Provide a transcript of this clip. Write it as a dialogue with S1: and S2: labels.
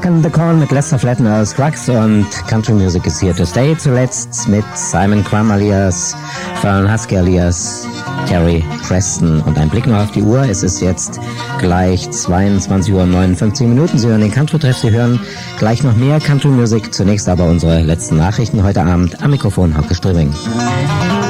S1: Duck and the Corn mit Lester Flattner, Scruggs und Country Music is here to stay. Zuletzt mit Simon Crumb alias Fern Husky alias Terry Preston. Und ein Blick noch auf die Uhr. Es ist jetzt gleich 22:59 Uhr. Sie hören den Country-Treff. Sie hören gleich noch mehr Country Music. Zunächst aber unsere letzten Nachrichten heute Abend. Am Mikrofon Hauke Ströbing.